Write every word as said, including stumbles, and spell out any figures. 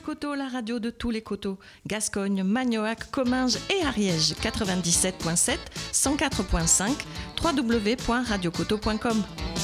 Coteaux, la radio de tous les coteaux. Gascogne, Magnoac, Comminges et Ariège. quatre-vingt-dix-sept virgule sept, cent quatre virgule cinq, w w w point radio coteaux point com.